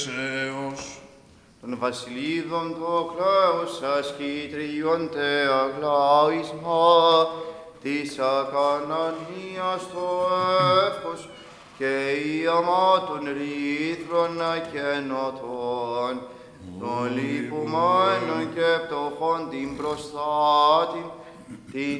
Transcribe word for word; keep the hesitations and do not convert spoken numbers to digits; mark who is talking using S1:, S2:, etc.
S1: Των βασιλίδων το κλάος σας κυτριών τε αγλάισμα, της ακανανίας το εύχος και η αμάτων ρήθρων ακενωτών, των λυπουμένων και πτωχών την προστάτην, την